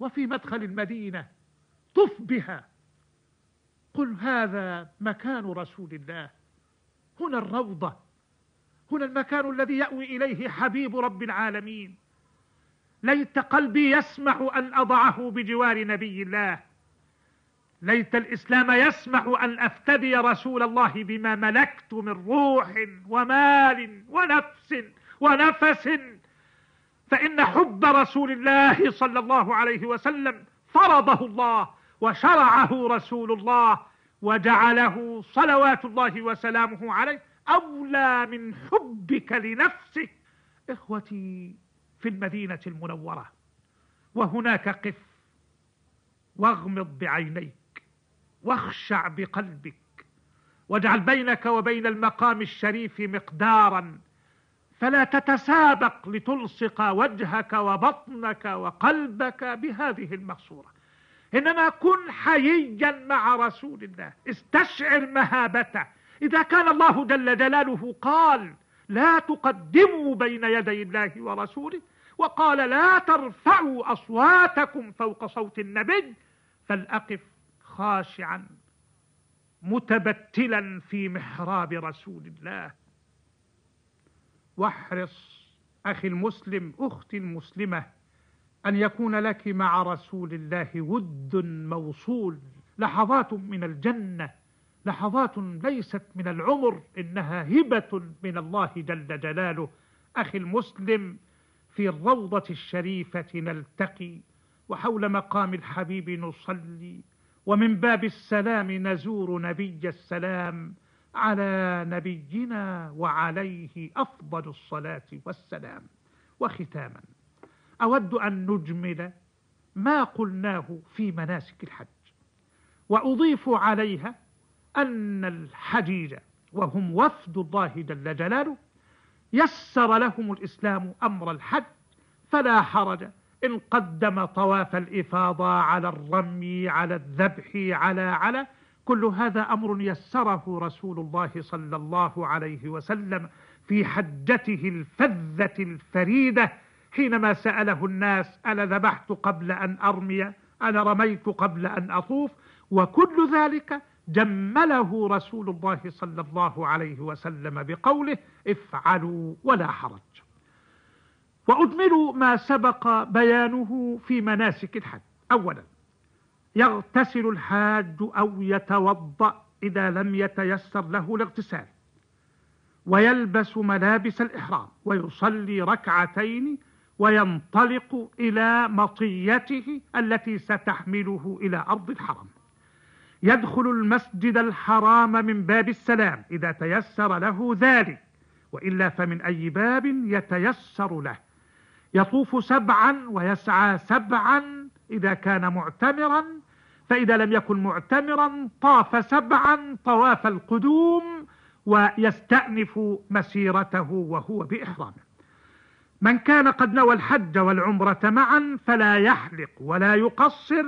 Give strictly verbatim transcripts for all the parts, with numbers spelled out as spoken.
وفي مدخل المدينة طف بها، قل هذا مكان رسول الله، هنا الروضة، هنا المكان الذي يأوي إليه حبيب رب العالمين. ليت قلبي يسمح أن أضعه بجوار نبي الله، ليت الإسلام يسمح أن أفتدي رسول الله بما ملكت من روح ومال ونفس ونفس، فإن حب رسول الله صلى الله عليه وسلم فرضه الله وشرعه رسول الله وجعله صلوات الله وسلامه عليه أولى من حبك لنفسك. إخوتي في المدينة المنورة، وهناك قف واغمض بعينيك واخشع بقلبك، واجعل بينك وبين المقام الشريف مقدارا، فلا تتسابق لتلصق وجهك وبطنك وقلبك بهذه المقصورة، إنما كن حييا مع رسول الله، استشعر مهابته. إذا كان الله جل جلاله قال لا تقدموا بين يدي الله ورسوله، وقال لا ترفعوا أصواتكم فوق صوت النبي، فلأقف خاشعا متبتلا في محراب رسول الله. واحرص أخي المسلم أختي المسلمة أن يكون لك مع رسول الله ود موصول، لحظات من الجنة، لحظات ليست من العمر، إنها هبة من الله جل جلاله. أخي المسلم، في الروضة الشريفة نلتقي، وحول مقام الحبيب نصلي، ومن باب السلام نزور نبي السلام، على نبينا وعليه أفضل الصلاة والسلام. وختاما أود أن نجمل ما قلناه في مناسك الحج، وأضيف عليها أن الحجيج وهم وفد الله جل جلاله يسر لهم الإسلام أمر الحج، فلا حرج إن قدم طواف الإفاضة على الرمي على الذبح على على كل هذا أمر يسره رسول الله صلى الله عليه وسلم في حجته الفذة الفريدة، حينما سأله الناس أنا ذبحت قبل أن أرمي، أنا رميت قبل أن أطوف، وكل ذلك جمله رسول الله صلى الله عليه وسلم بقوله افعلوا ولا حرج. وأجمل ما سبق بيانه في مناسك الحج. أولا، يغتسل الحاج أو يتوضأ إذا لم يتيسر له الاغتسال، ويلبس ملابس الإحرام، ويصلي ركعتين، وينطلق إلى مطيته التي ستحمله أرض أرض الحرم. يدخل المسجد الحرام من باب السلام إذا تيسر له ذلك، وإلا فمن أي باب يتيسر له. يطوف سبعا ويسعى سبعا إذا كان معتمرا، فإذا لم يكن معتمرا طاف سبعا طواف القدوم، ويستأنف مسيرته وهو بإحرامه. من كان قد نوى الحج والعمرة معا فلا يحلق ولا يقصر،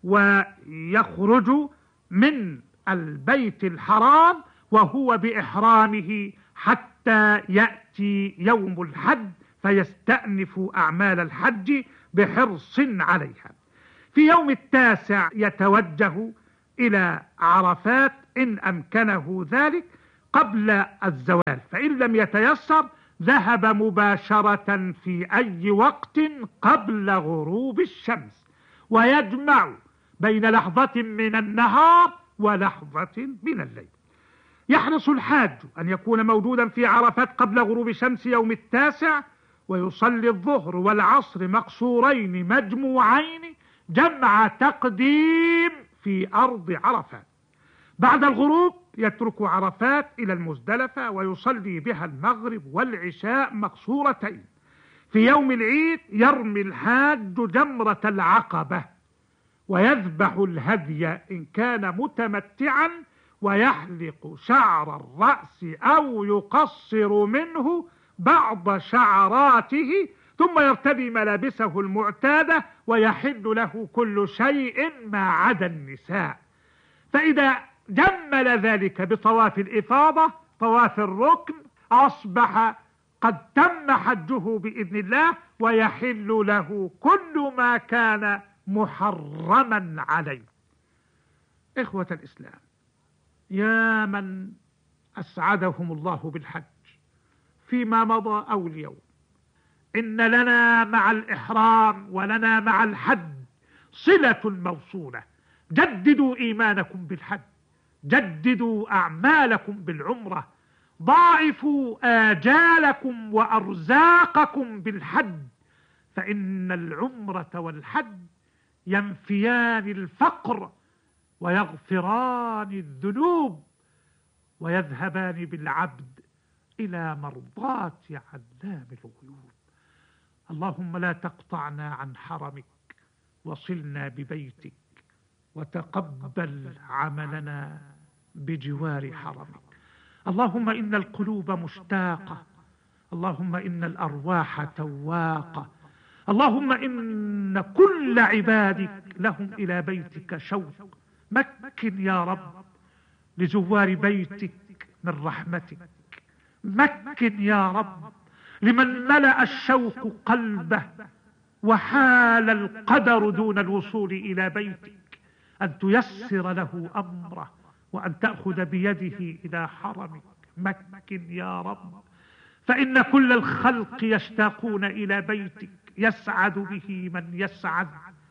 ويخرج من البيت الحرام وهو بإحرامه حتى يأتي يوم الحج، فيستأنف أعمال الحج بحرص عليها. في يوم التاسع يتوجه إلى عرفات إن أمكنه ذلك قبل الزوال، فإن لم يتيسر ذهب مباشرة في أي وقت قبل غروب الشمس، ويجمع بين لحظة من النهار ولحظة من الليل. يحرص الحاج أن يكون موجودا في عرفات قبل غروب شمس يوم التاسع، ويصلي الظهر والعصر مقصورين مجموعين جمع تقديم في أرض عرفات. بعد الغروب يترك عرفات إلى المزدلفة، ويصلي بها المغرب والعشاء مقصورتين. في يوم العيد يرمي الحاج جمرة العقبة، ويذبح الهدي إن كان متمتعا، ويحلق شعر الرأس أو يقصر منه بعض شعراته، ثم يرتدي ملابسه المعتادة، ويحل له كل شيء ما عدا النساء. فإذا جمل ذلك بطواف الإفاضة طواف الركن أصبح قد تم حجه بإذن الله، ويحل له كل ما كان محرما عليه. إخوة الإسلام، يا من أسعدهم الله بالحج فيما مضى أو اليوم، إن لنا مع الإحرام ولنا مع الحج صلة موصولة. جددوا إيمانكم بالحج، جددوا أعمالكم بالعمرة، ضاعفوا آجالكم وأرزاقكم بالحج، فإن العمرة والحج ينفيان الفقر ويغفران الذنوب ويذهبان بالعبد إلى مرضاة علام الغيوب. اللهم لا تقطعنا عن حرمك، وصلنا ببيتك، وتقبل عملنا بجوار حرمك. اللهم إن القلوب مشتاقة، اللهم إن الأرواح تواقة، اللهم إن كل عبادك لهم إلى بيتك شوق. مكن يا رب لزوار بيتك من رحمتك، مكن يا رب لمن ملأ الشوق قلبه وحال القدر دون الوصول إلى بيتك أن تيسر له أمره وأن تأخذ بيده إلى حرمك. مكن يا رب، فإن كل الخلق يشتاقون إلى بيتك، يسعد به من يسعد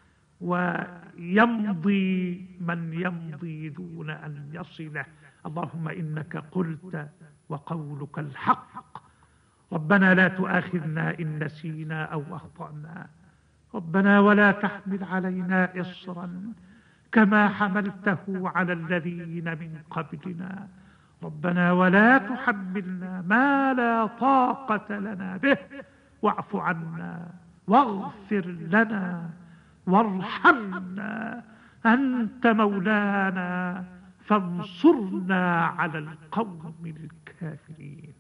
ويمضي من يمضي دون أن يصله. اللهم إنك قلت وقولك الحق. ربنا لا تؤاخذنا إن نسينا أو أخطأنا، ربنا ولا تحمل علينا إصرا كما حملته على الذين من قبلنا، ربنا ولا تحملنا ما لا طاقة لنا به، واعف عنا واغفر لنا وارحمنا، أنت مولانا فانصرنا على القوم الكافرين.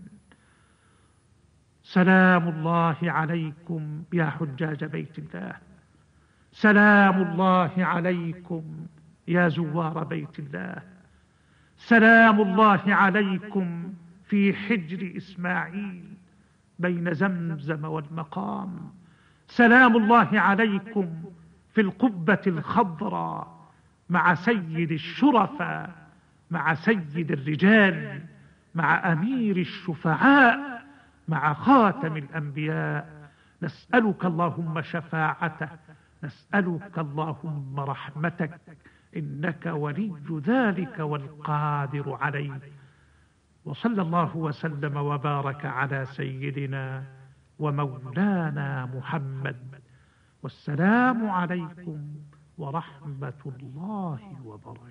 سلام الله عليكم يا حجاج بيت الله، سلام الله عليكم يا زوار بيت الله، سلام الله عليكم في حجر إسماعيل بين زمزم والمقام، سلام الله عليكم في القبة الخضراء مع سيد الشرفاء، مع سيد الرجال، مع أمير الشفعاء، مع خاتم الأنبياء. نسألك اللهم شفاعته، نسألك اللهم رحمتك، إنك ولي ذلك والقادر عليه. وصلى الله وسلم وبارك على سيدنا ومولانا محمد، والسلام عليكم ورحمة الله وبركاته.